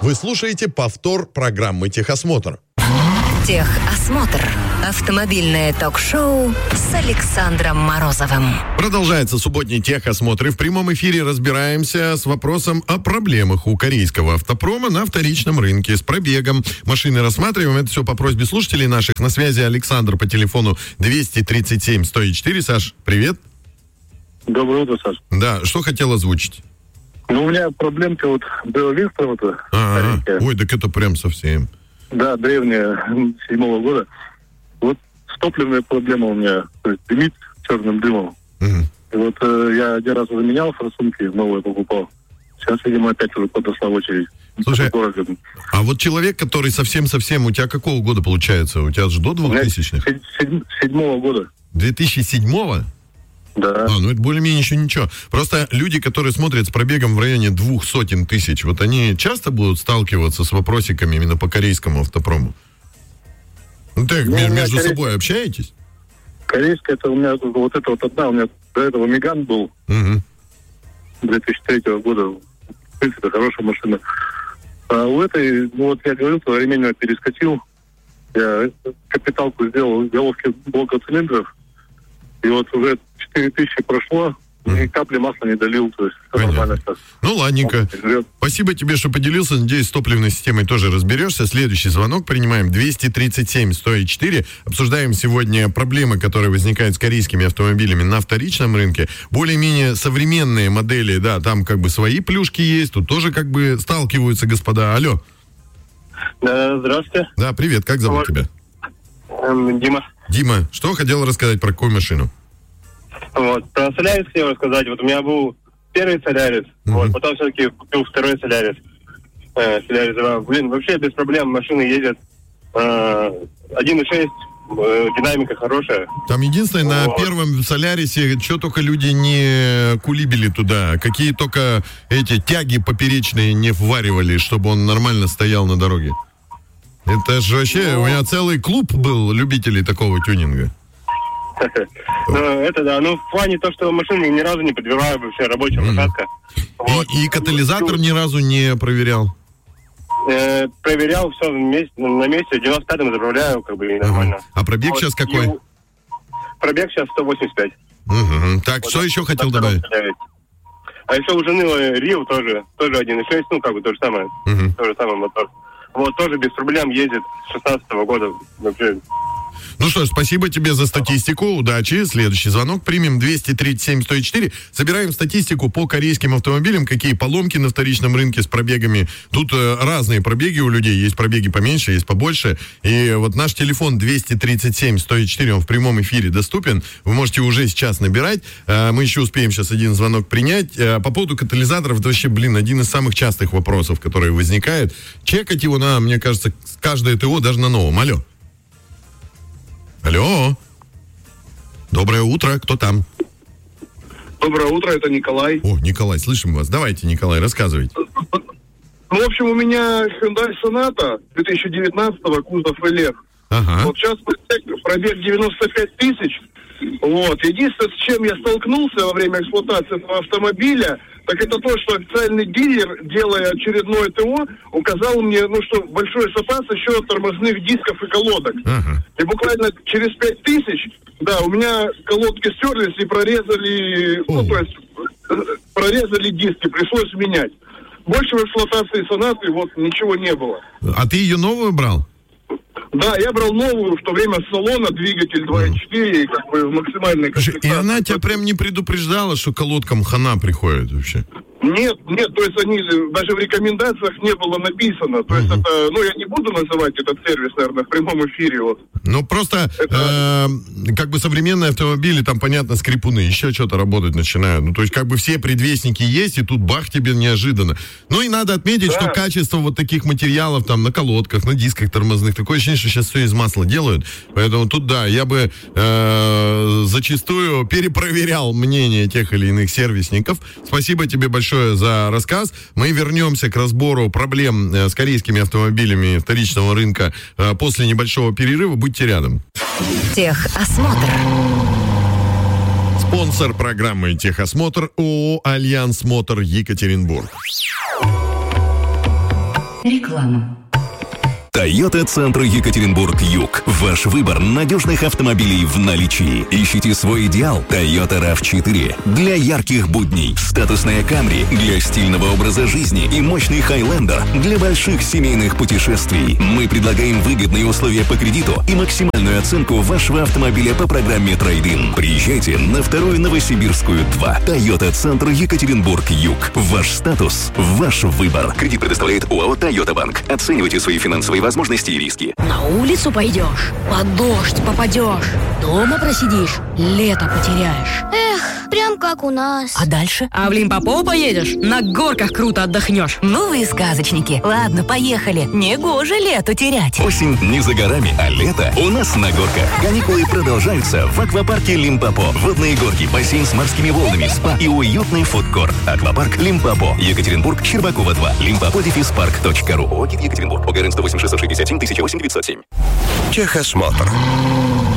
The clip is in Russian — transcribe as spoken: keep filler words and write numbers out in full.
Вы слушаете повтор программы «Техосмотр». Техосмотр. Автомобильное ток-шоу с Александром Морозовым. Продолжается субботний техосмотр. И в прямом эфире разбираемся с вопросом о проблемах у корейского автопрома на вторичном рынке с пробегом. Машины рассматриваем. Это все по просьбе слушателей наших. На связи Александр по телефону двести тридцать семь сто четыре. Саш, привет. Доброе утро, Саш. Да, что хотел озвучить? Ну, у меня проблемка вот Белвистра вот. А, ой, так это прям совсем. Да, древняя, седьмого года. Вот топливная проблема у меня, то есть дымит черным дымом. Угу. И вот э, я один раз заменял форсунки, новые покупал. Сейчас, видимо, опять уже подошла очередь. Слушай, а вот человек, который совсем-совсем, у тебя какого года получается? У тебя же до двухтысячных? Седьмого года. две тысячи седьмого? Да. А, ну это более-менее еще ничего. Просто люди, которые смотрят с пробегом в районе двух сотен тысяч, вот они часто будут сталкиваться с вопросиками именно по корейскому автопрому? Ну так, ну, между между корей... собой общаетесь? Корейская, это у меня вот это вот одна, у меня до этого Меган был. Угу. две тысячи третьего года. В принципе, хорошая машина. А у этой, ну вот я говорил, что ремень перескочил. Я капиталку сделал, головки блока цилиндров. И вот уже четыре тысячи прошло, mm. и капли масла не долил, то есть все нормально сейчас. Ну, ладненько. Спасибо тебе, что поделился. Надеюсь, с топливной системой тоже разберешься. Следующий звонок принимаем. двести тридцать семь сто четыре. Обсуждаем сегодня проблемы, которые возникают с корейскими автомобилями на вторичном рынке. Более-менее современные модели, да, там как бы свои плюшки есть, тут тоже как бы сталкиваются господа. Алло. Да, здравствуйте. Да, привет, как зовут вот. тебя? Эм, Дима. Дима, что хотел рассказать про какую машину? Вот, про Солярис хотел рассказать. Вот у меня был первый Солярис, uh-huh. вот, потом все-таки купил второй Солярис. Э, Солярис два. Блин, вообще без проблем машины ездят. Э, один и шесть, э, динамика хорошая. Там единственное, вот. На первом Солярисе, что только люди не кулибили туда, какие только эти тяги поперечные не вваривали, чтобы он нормально стоял на дороге. Это же вообще, ну, у меня целый клуб был любителей такого тюнинга. Ну, это да. Ну, в плане то, что машину ни разу не подбираю, вообще рабочая лошадка. И катализатор ни разу не проверял? Проверял все на месте, в девяносто пятом заправляю, как бы, нормально. А пробег сейчас какой? Пробег сейчас сто восемьдесят пять. Так, что еще хотел добавить? А еще у жены Рио тоже, тоже один и шесть, ну, как бы, то же самое. То же самое мотор. Вот, тоже без проблем ездит с шестнадцатого года вообще. Ну что ж, спасибо тебе за статистику, удачи. Следующий звонок примем. двести тридцать семь сто четыре. Собираем статистику по корейским автомобилям, какие поломки на вторичном рынке с пробегами. Тут э, разные пробеги у людей, есть пробеги поменьше, есть побольше. И вот наш телефон двести тридцать семь сто четыре, он в прямом эфире доступен. Вы можете уже сейчас набирать. Э, мы еще успеем сейчас один звонок принять. Э, по поводу катализаторов, это вообще, блин, один из самых частых вопросов, которые возникают. Чекать его на, мне кажется, каждое ТО, даже на новом. Алло. Алло. Доброе утро. Кто там? Доброе утро, это Николай. О, Николай, слышим вас. Давайте, Николай, рассказывайте. Ну, в общем, у меня Hyundai Sonata две тысячи девятнадцатого, кузов эл эф. Ага. Вот сейчас пробег девяносто пять тысяч. Вот. Единственное, с чем я столкнулся во время эксплуатации этого автомобиля, так это то, что официальный дилер, делая очередное ТО, указал мне, ну, что большой запас еще тормозных дисков и колодок. Ага. И буквально через пять тысяч, да, у меня колодки стерлись и прорезали, ну, то есть, прорезали диски, пришлось менять. Больше в эксплуатации Сонаты вот ничего не было. А ты ее новую брал? Да, я брал новую, в то время с салона, двигатель два и четыре, как бы максимальная комплектация. И она тебя прям не предупреждала, что колодкам хана приходит вообще? Нет, нет, то есть они даже в рекомендациях не было написано. То есть это, ну я не буду называть этот сервис, наверное, в прямом эфире. Вот. Ну просто, это... э, как бы современные автомобили, там, понятно, скрипуны, еще что-то работать начинают. Ну то есть как бы все предвестники есть, и тут бах тебе неожиданно. Ну и надо отметить, да. что качество вот таких материалов, там, на колодках, на дисках тормозных, такое ощущение, что сейчас все из масла делают. Поэтому тут, да, я бы э, зачастую перепроверял мнение тех или иных сервисников. Спасибо тебе большое за рассказ. Мы вернемся к разбору проблем с корейскими автомобилями вторичного рынка после небольшого перерыва. Будьте рядом. Техосмотр. Спонсор программы «Техосмотр» ООО «Альянс Мотор» Екатеринбург. Реклама. Тойота-центр Екатеринбург-Юг. Ваш выбор надежных автомобилей в наличии. Ищите свой идеал. Toyota рав четыре. Для ярких будней. Статусная Camry для стильного образа жизни. И мощный Highlander для больших семейных путешествий. Мы предлагаем выгодные условия по кредиту и максимальную оценку вашего автомобиля по программе Trade-in. Приезжайте на вторую Новосибирскую два. Тойота-центр Екатеринбург-Юг. Ваш статус, ваш выбор. Кредит предоставляет ОАО «Тойота Банк». Оценивайте свои финансовые возможности и риски. На улицу пойдешь, под дождь попадешь, дома просидишь, лето потеряешь. Эх, прям как у нас. А дальше? А в Лимпопо поедешь, на горках круто отдохнешь. Ну вы и сказочники. Ладно, поехали. Негоже лету терять. Осень не за горами, а лето у нас на горках. Каникулы продолжаются в аквапарке Лимпопо. Водные горки, бассейн с морскими волнами, спа и уютный фудкорт. Аквапарк Лимпопо. Екатеринбург, Щербакова два. Лимпопо дефис парк точка ру. ОГИ Екатеринбург. ОГРН сто восемь шестьсот шестьдесят семь тысяча восемь девятьсот семь. Техосмотр.